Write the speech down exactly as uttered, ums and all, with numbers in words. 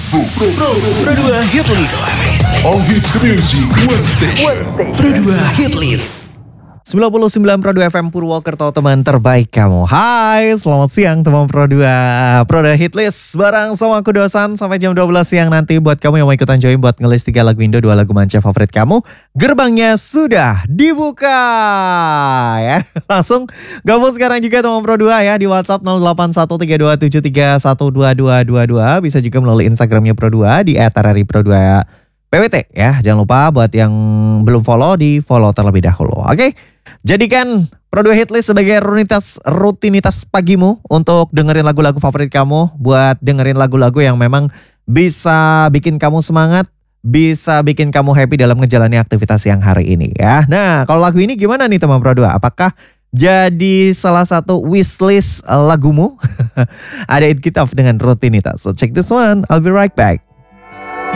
Pro, Pro, Pro, Pro dua Hit List. All hits music, one station. Pro dua Hit List. sembilan puluh sembilan Pro dua F M Purwokerto, teman terbaik kamu. Hai, selamat siang teman Pro dua. Pro dua Hit List bareng sama aku Dosan sampai jam dua belas siang nanti. Buat kamu yang mau ikutan join buat ngelis tiga lagu Indo, dua lagu manca favorit kamu, gerbangnya sudah dibuka ya. Langsung gabung sekarang juga teman Pro dua ya di WhatsApp nol delapan satu tiga dua tujuh tiga satu dua dua dua dua. Bisa juga melalui Instagramnya Pro dua di et rri pro dua P W T ya. Jangan lupa buat yang belum follow, di follow terlebih dahulu. Oke. Jadikan Pro dua Hit List sebagai rutinitas rutinitas pagimu untuk dengerin lagu-lagu favorit kamu, buat dengerin lagu-lagu yang memang bisa bikin kamu semangat, bisa bikin kamu happy dalam menjalani aktivitas yang hari ini ya. Nah, kalau lagu ini gimana nih teman Pro dua? Apakah jadi salah satu wishlist lagumu? Ada It Kitaf dengan rutinitas. So check this one, I'll be right back.